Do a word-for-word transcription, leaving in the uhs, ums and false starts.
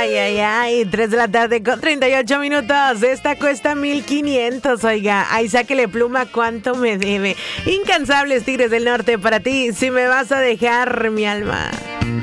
Ay, ay, ay, tres de la tarde con treinta y ocho minutos. Esta cuesta mil quinientos, oiga. Ay, sáquele pluma, ¿cuánto me debe? Incansables Tigres del Norte para ti, si me vas a dejar mi alma.